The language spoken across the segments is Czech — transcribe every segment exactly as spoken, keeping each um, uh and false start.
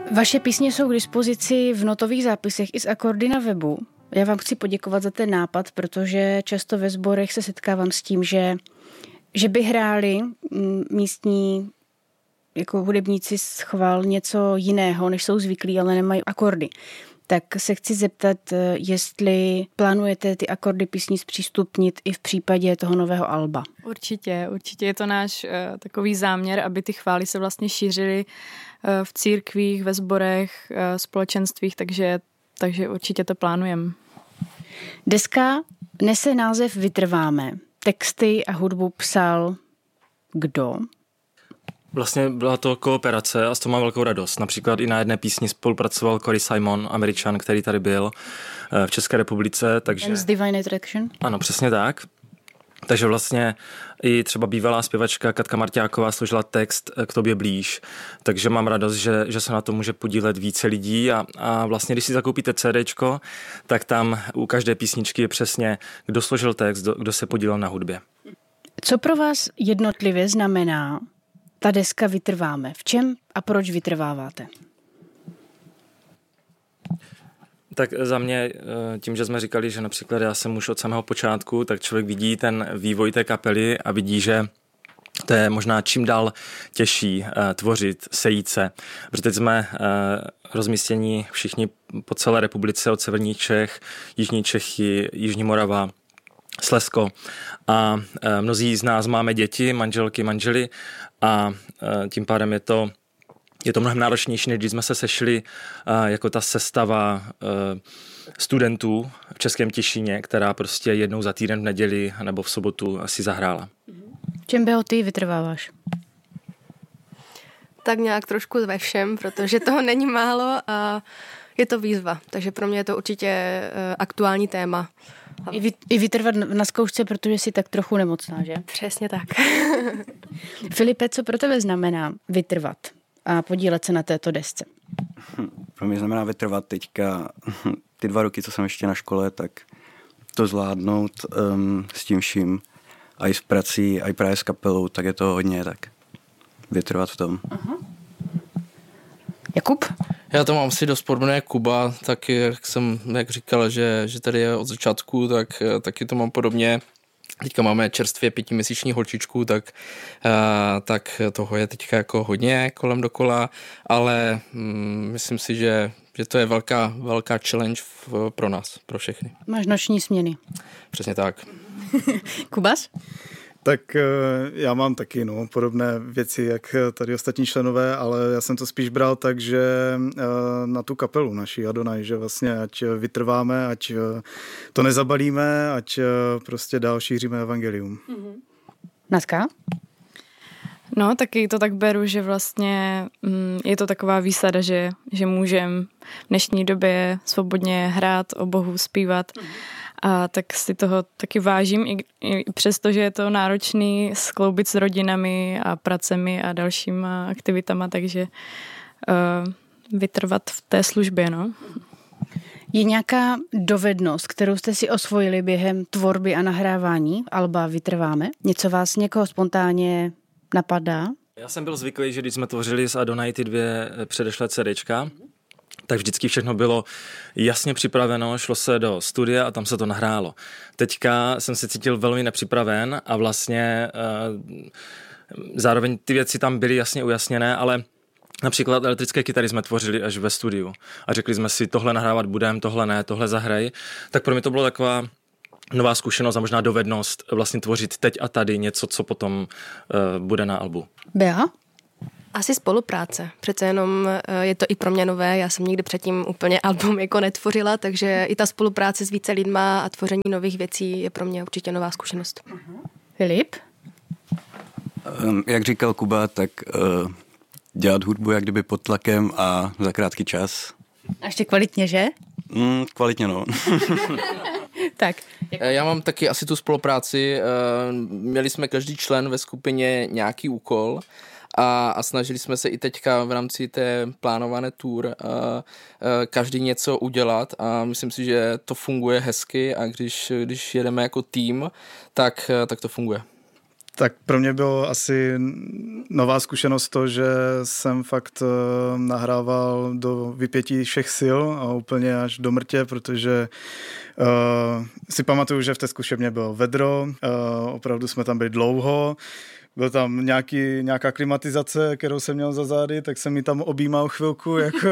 Vaše písně jsou k dispozici v notových zápisech i s akordy na webu. Já vám chci poděkovat za ten nápad, protože často ve sborech se setkávám s tím, že, že by hráli místní jako hudebníci schvál něco jiného, než jsou zvyklí, ale nemají akordy. Tak se chci zeptat, jestli plánujete ty akordy písní zpřístupnit i v případě toho nového alba. Určitě, určitě je to náš uh, takový záměr, aby ty chvály se vlastně šířily uh, v církvích, ve sborech, uh, společenstvích, takže, takže určitě to plánujeme. Deska nese název Vytrváme. Texty a hudbu psal kdo? Vlastně byla to kooperace a z toho mám velkou radost. Například i na jedné písni spolupracoval Cory Simon, Američan, který tady byl v České republice. Takže... Z Divine Attraction? Ano, přesně tak. Takže vlastně i třeba bývalá zpěvačka Katka Marťáková složila text K tobě blíž. Takže mám radost, že, že se na to může podílet více lidí a, a vlastně, když si zakoupíte CDčko, tak tam u každé písničky je přesně, kdo složil text, kdo, kdo se podílel na hudbě. Co pro vás jednotlivě znamená ta deska Vytrváme? V čem a proč vytrváváte? Tak za mě, tím, že jsme říkali, že například já jsem už od samého počátku, tak člověk vidí ten vývoj té kapely a vidí, že to je možná čím dál těžší tvořit, sejít se. Protože teď jsme rozmístění všichni po celé republice, od severních Čech, jižní Čechy, jižní Morava, Slezsko. A mnozí z nás máme děti, manželky, manžely a tím pádem je to Je to mnohem náročnější, než když jsme se sešli uh, jako ta sestava uh, studentů v Českém Těšíně, která prostě jednou za týden v neděli nebo v sobotu asi zahrála. Čem Beho ty vytrváváš? Tak nějak trošku ve všem, protože toho není málo a je to výzva. Takže pro mě je to určitě uh, aktuální téma. I, vy, I vytrvat na zkoušce, protože jsi tak trochu nemocná, že? Přesně tak. Filipe, co pro tebe znamená vytrvat a podílet se na této desce? Pro mě znamená vytrvat teďka ty dva roky, co jsem ještě na škole, tak to zvládnout um, s tím vším, a i s prací, a i právě s kapelou, tak je to hodně tak vytrvat v tom. Aha. Jakub? Já to mám asi dost podobné jak Kuba, tak jak jsem jak říkal, že, že tady je od začátku, tak taky to mám podobně. Teďka máme čerstvě pětiměsíční holčičku, tak, uh, tak toho je teďka jako hodně kolem dokola, ale um, myslím si, že, že to je velká, velká challenge v, pro nás, pro všechny. Máš noční směny. Přesně tak. Kubas? Tak já mám taky no, podobné věci, jak tady ostatní členové, ale já jsem to spíš bral tak, že na tu kapelu naší Adonai, že vlastně ať vytrváme, ať to nezabalíme, ať prostě dál šíříme evangelium. Mm-hmm. Natka? No, taky to tak beru, že vlastně mm, je to taková výsada, že, že můžem v dnešní době svobodně hrát o Bohu, zpívat. Mm-hmm. A tak si toho taky vážím, i, i přesto, že je to náročný skloubit s rodinami a pracemi a dalšíma aktivitama, takže uh, vytrvat v té službě, no. Je nějaká dovednost, kterou jste si osvojili během tvorby a nahrávání alba Vytrváme? Něco vás někoho spontánně napadá? Já jsem byl zvyklý, že když jsme tvořili s Adonai ty dvě předešlé CDčka, tak vždycky všechno bylo jasně připraveno, šlo se do studia a tam se to nahrálo. Teďka jsem se cítil velmi nepřipraven a vlastně e, zároveň ty věci tam byly jasně ujasněné, ale například elektrické kytary jsme tvořili až ve studiu a řekli jsme si, tohle nahrávat budem, tohle ne, tohle zahraj. Tak pro mě to bylo taková nová zkušenost a možná dovednost vlastně tvořit teď a tady něco, co potom e, bude na albu. Bea? Asi spolupráce. Přece jenom je to i pro mě nové. Já jsem nikdy předtím úplně album jako netvořila, takže i ta spolupráce s více lidma a tvoření nových věcí je pro mě určitě nová zkušenost. Uh-huh. Filip? Um, jak říkal Kuba, tak uh, dělat hudbu jak kdyby pod tlakem a za krátký čas. A ještě kvalitně, že? Mm, kvalitně, no. Tak. Já mám taky asi tu spolupráci. Měli jsme každý člen ve skupině nějaký úkol, A, a snažili jsme se i teďka v rámci té plánované tour a, a každý něco udělat a myslím si, že to funguje hezky a když, když jedeme jako tým, tak, tak to funguje. Tak pro mě bylo asi nová zkušenost to, že jsem fakt nahrával do vypětí všech sil a úplně až do mrtě, protože uh, si pamatuju, že v té zkušebně bylo vedro, uh, opravdu jsme tam byli dlouho, byl tam nějaký, nějaká klimatizace, kterou jsem měl za zády, tak jsem mi tam objímal chvilku, jako,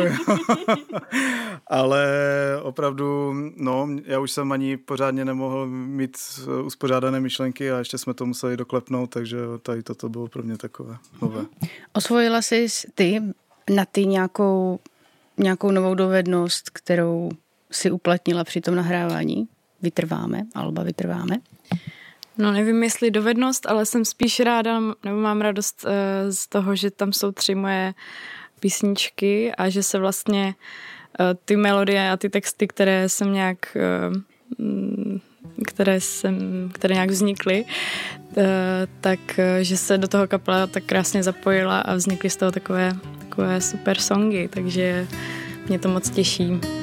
ale opravdu, no, já už jsem ani pořádně nemohl mít uspořádané myšlenky a ještě jsme to museli doklepnout, takže tady toto bylo pro mě takové nové. Osvojila jsi ty na ty nějakou, nějakou novou dovednost, kterou si uplatnila při tom nahrávání? Vytrváme, alba vytrváme? No nevím, jestli dovednost, ale jsem spíš ráda, nebo mám radost uh, z toho, že tam jsou tři moje písničky a že se vlastně uh, ty melodie a ty texty, které jsem nějak uh, které, jsem, které nějak vznikly, uh, tak uh, že se do toho kapela tak krásně zapojila a vznikly z toho takové, takové super songy, takže mě to moc těší.